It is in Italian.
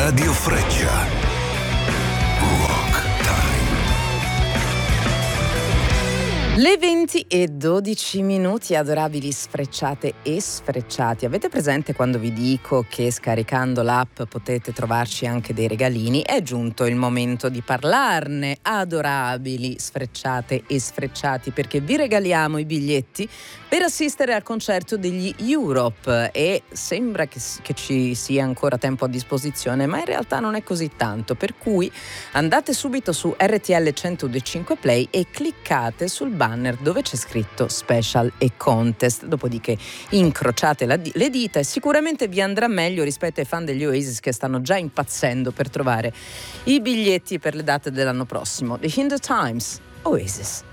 Radio Freccia. Rock Time. Le 20:12, adorabili sfrecciate e sfrecciati. Avete presente quando vi dico che scaricando l'app potete trovarci anche dei regalini? È giunto il momento di parlarne, adorabili sfrecciate e sfrecciati, perché vi regaliamo i biglietti per assistere al concerto degli Europe e sembra che ci sia ancora tempo a disposizione, ma in realtà non è così tanto, per cui andate subito su RTL 102.5 Play e cliccate sul banner dove c'è scritto Special e Contest, dopodiché incrociate le dita e sicuramente vi andrà meglio rispetto ai fan degli Oasis che stanno già impazzendo per trovare i biglietti per le date dell'anno prossimo. The Hindu Times, Oasis.